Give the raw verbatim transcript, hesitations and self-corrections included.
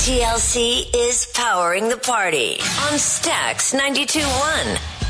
T L C is powering the party on Stax ninety-two point one.